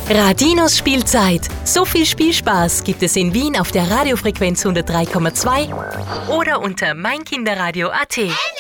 Radinos Spielzeit. So viel Spielspaß gibt es in Wien auf der Radiofrequenz 103,2 oder unter meinkinderradio.at.